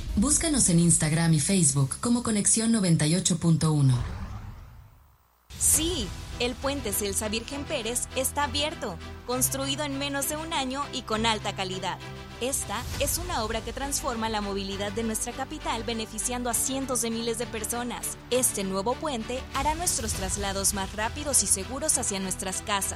Búscanos en Instagram y Facebook como Conexión 98.1. Sí, el puente Celsa Virgen Pérez está abierto, construido en menos de un año y con alta calidad. Esta es una obra que transforma la movilidad de nuestra capital, beneficiando a cientos de miles de personas. Este nuevo puente hará nuestros traslados más rápidos y seguros hacia nuestras casas,